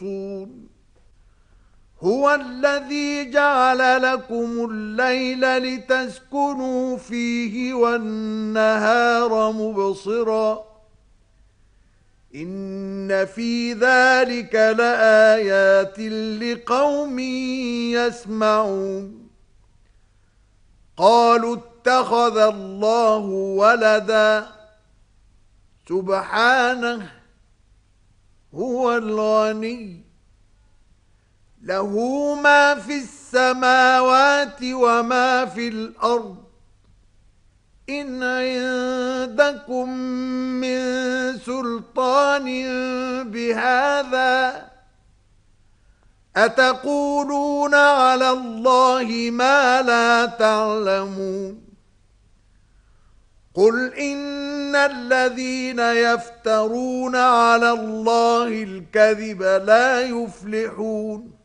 يخصون هو الذي جعل لكم الليل لتسكنوا فيه والنهار مبصرا إن في ذلك لآيات لقوم يسمعون قالوا اتخذ الله ولدا سبحانه هو الغني له ما في السماوات وما في الأرض إن عندكم من سلطان بهذا أتقولون على الله ما لا تعلمون قل إن الذين يفترون على الله الكذب لا يفلحون